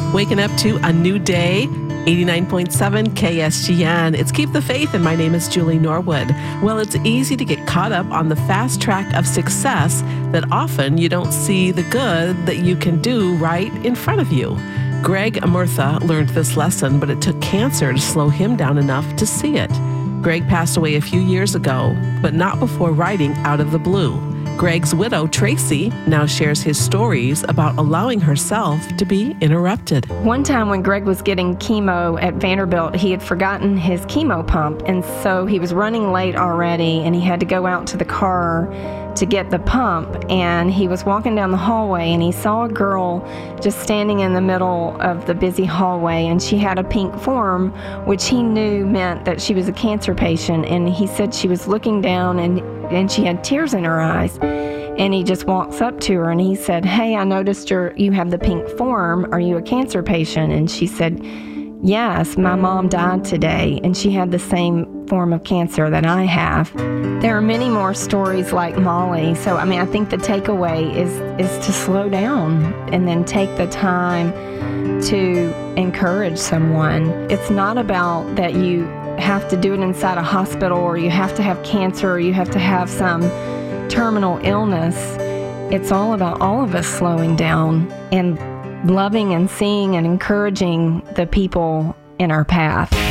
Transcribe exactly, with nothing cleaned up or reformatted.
Waking up to a new day, eighty-nine point seven K S G N. It's Keep the Faith, and my name is Julie Norwood. Well, it's easy to get caught up on the fast track of success that often you don't see the good that you can do right in front of you. Greg Murtha learned this lesson, but it took cancer to slow him down enough to see it. Greg passed away a few years ago, but not before writing Out of the Blue. Greg's widow, Tracy, now shares his stories about allowing herself to be interrupted. One time when Greg was getting chemo at Vanderbilt, he had forgotten his chemo pump, and so he was running late already, and he had to go out to the car to get the pump, and he was walking down the hallway, and he saw a girl just standing in the middle of the busy hallway, and she had a pink form, which he knew meant that she was a cancer patient, and he said she was looking down, and, and she had tears in her eyes. And he just walks up to her and he said, "Hey, I noticed you're, you have the pink form. Are you a cancer patient?" And she said, "Yes, my mom died today, and she had the same form of cancer that I have." There are many more stories like Molly. So, I mean, I think the takeaway is, is to slow down and then take the time to encourage someone. It's not about that you have to do it inside a hospital, or you have to have cancer, or you have to have some terminal illness. It's all about all of us slowing down and loving and seeing and encouraging the people in our path.